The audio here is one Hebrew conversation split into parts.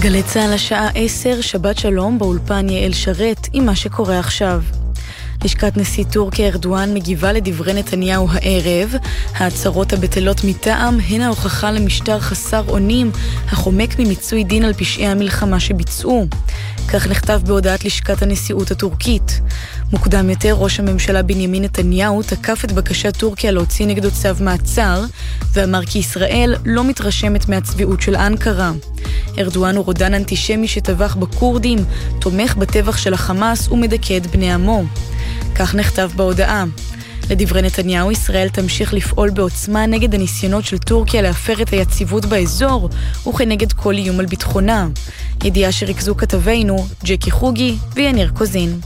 גלי צהל השעה 10, שבת שלום, באולפן יעל שרת עם מה שקורה עכשיו. לשכת נשיא טורקיה ארדואן מגיבה לדברי נתניהו הערב. ההצהרות הבטלות מטעם הן ההוכחה למשטר חסר אונים החומק ממיצוי דין על פשעי המלחמה שביצעו. כך נכתב בהודעת לשכת הנשיאות הטורקית. מוקדם יותר ראש הממשלה בנימין נתניהו תקף את בקשת טורקיה להוציא נגדו צו מעצר ואמר כי ישראל לא מתרשמת מהצביעות של אנקרה. ארדואן הוא רודן אנטישמי שטבח בקורדים, תומך בטבח של החמאס ומדכא את בני עמו. כך נכתב בהודעה. לדברי נתניהו, ישראל תמשיך לפעול בעוצמה נגד הניסיונות של טורקיה להפר את היציבות באזור וכנגד כל איום על ביטחונה. ידיעה שריכזו כתבינו ג'קי חוגי ויניר קוזין.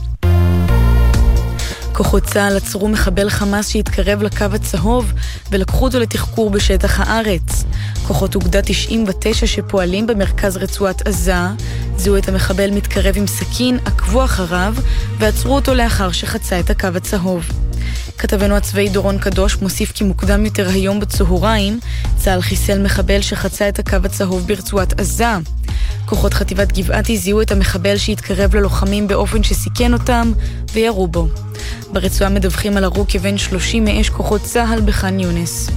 כוחות צה"ל עצרו מחבל חמאס שהתקרב לקו הצהוב ולקחו אותו לתחקור בשטח הארץ. כוחות אוגדה 99 שפועלים במרכז רצועת עזה זיהו את המחבל מתקרב עם סכין, עקבו אחריו ועצרו אותו לאחר שחצה את הקו הצהוב. כתבנו הצבאי דורון קדוש מוסיף כי מוקדם יותר היום בצהריים צה"ל חיסל מחבל שחצה את הקו הצהוב ברצועת עזה. כוחות חטיבת גבעתי זיהו את המחבל שהתקרב ללוחמים באופן שסיכן אותם וירו בו. ברצועה מדווחים על הרוג כבן 30 מאש כוחות צה"ל בח'אן יונס.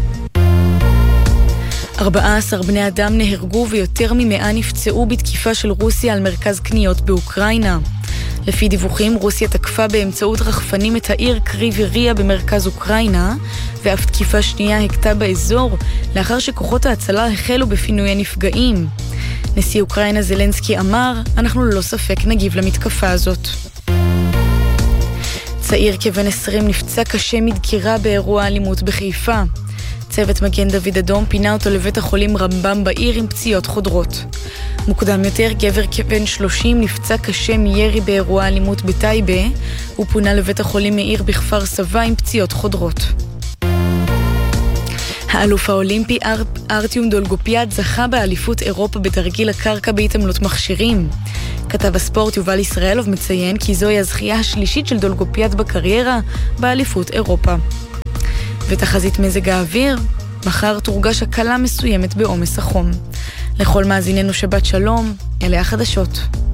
14 בני אדם נהרגו ויותר מ100 נפצעו בתקיפה של רוסיה על מרכז קניות באוקראינה. לפי דיווחים, רוסיה תקפה באמצעות רחפנים את העיר קריבריה במרכז אוקראינה, ואף תקיפה שנייה הכתה באזור לאחר שכוחות ההצלה החלו בפינוי הנפגעים. נשיא אוקראינה זלנסקי אמר, אנחנו ללא ספק נגיב למתקפה הזאת. צעיר כבן 20 נפצע קשה מדקירה באירוע אלימות בחיפה. צוות מגן דוד אדום פינה אותו לבית החולים רמב"ם בעיר עם פציעות חודרות. מוקדם יותר, גבר כבן 30 נפצע קשה מירי באירוע אלימות בטייבה, הוא פונה לבית החולים מאיר בכפר סבא עם פציעות חודרות. האלוף האולימפי ארטיום דולגופיאד זכה באליפות אירופה בתרגיל הקרקע בהתעמלות מכשירים. כתב הספורט יובל ישראלוב מציין כי זוהי הזכייה השלישית של דולגופיאד בקריירה באליפות אירופה. ותחזית מזג האוויר, מחר תורגש הקלה מסוימת בעומס החום. לכל מאזיננו שבת שלום, אלה החדשות.